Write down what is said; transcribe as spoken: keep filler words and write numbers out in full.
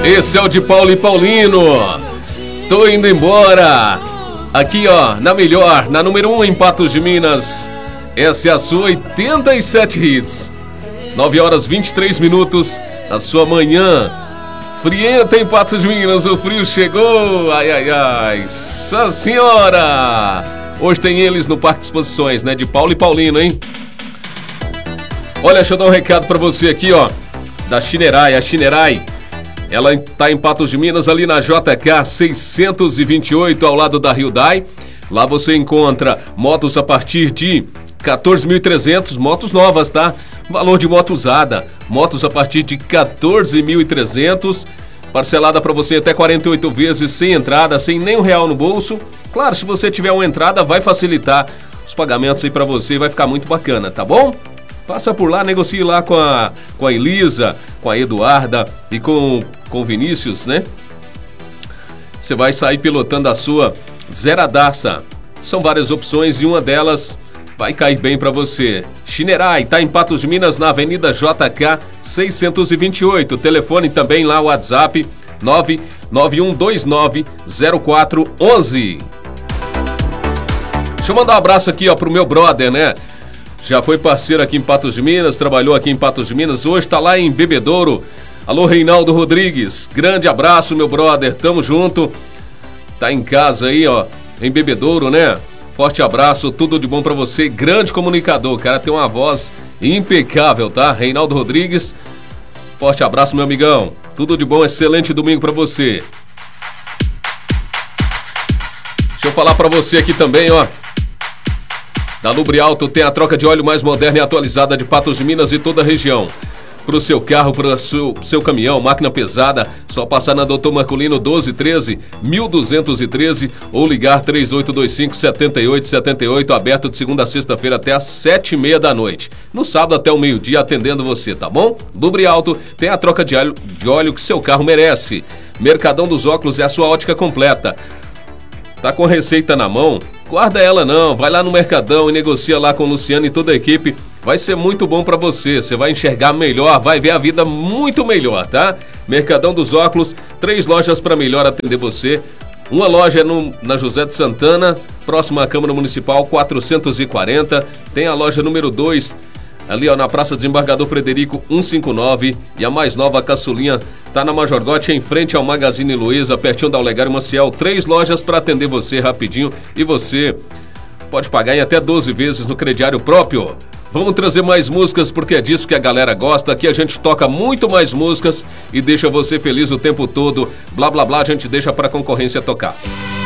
Esse é o de Paulo e Paulino. Tô indo embora. Aqui, ó, na melhor, na número um em Patos de Minas. Essa é a sua oitenta e sete Hits. nove horas e vinte e três minutos na sua manhã. Frienta em Patos de Minas, o frio chegou. Ai, ai, ai. Nossa senhora. Hoje tem eles no Parque de Exposições, né? De Paulo e Paulino, hein? Olha, deixa eu dar um recado pra você aqui, ó. Da Shinerai. A Shinerai, ela tá em Patos de Minas, ali na J K seiscentos e vinte e oito, ao lado da Hyundai. Lá você encontra motos a partir de quatorze mil e trezentos, motos novas, tá? Valor de moto usada, motos a partir de quatorze mil e trezentos, parcelada para você até quarenta e oito vezes, sem entrada, sem nem um real no bolso. Claro, se você tiver uma entrada, vai facilitar os pagamentos aí para você, vai ficar muito bacana, tá bom? Passa por lá, negocie lá com a, com a Elisa, com a Eduarda e com, com o Vinícius, né? Você vai sair pilotando a sua zeradaça. São várias opções e uma delas vai cair bem para você. Shinerai, tá em Patos de Minas, na Avenida J K seiscentos e vinte e oito. Telefone também lá, o WhatsApp nove nove um dois nove zero quatro um um. Deixa eu mandar um abraço aqui, ó, pro meu brother, né? Já foi parceiro aqui em Patos de Minas, trabalhou aqui em Patos de Minas, hoje tá lá em Bebedouro. Alô, Reinaldo Rodrigues, grande abraço, meu brother, tamo junto. Tá em casa aí, ó, em Bebedouro, né? Forte abraço, tudo de bom pra você, grande comunicador, cara, tem uma voz impecável, tá? Reinaldo Rodrigues, forte abraço, meu amigão, tudo de bom, excelente domingo pra você. Deixa eu falar pra você aqui também, ó. Da Lubrialto tem a troca de óleo mais moderna e atualizada de Patos de Minas e toda a região. Para o seu carro, para o seu, seu caminhão, máquina pesada, só passar na doutor Marculino doze treze, mil duzentos e treze ou ligar três oito dois cinco, sete oito sete oito, aberto de segunda a sexta-feira até às sete e meia da noite. No sábado até o meio-dia atendendo você, tá bom? Lubrialto tem a troca de óleo, de óleo que seu carro merece. Mercadão dos Óculos é a sua ótica completa. Tá com receita na mão? Guarda ela não, vai lá no Mercadão e negocia lá com o Luciano e toda a equipe. Vai ser muito bom pra você, você vai enxergar melhor, vai ver a vida muito melhor, tá? Mercadão dos Óculos, três lojas para melhor atender você. Uma loja é no, na José de Santana, próxima à Câmara Municipal quatrocentos e quarenta. Tem a loja número dois, ali ó, na Praça Desembargador Frederico cento e cinquenta e nove. E a mais nova, a caçulinha, tá na Major Gotti, em frente ao Magazine Luiza, pertinho da Olegário Maciel. Três lojas para atender você rapidinho e você pode pagar em até doze vezes no crediário próprio. Vamos trazer mais músicas porque é disso que a galera gosta. Aqui a gente toca muito mais músicas e deixa você feliz o tempo todo. Blá blá blá, a gente deixa pra concorrência tocar.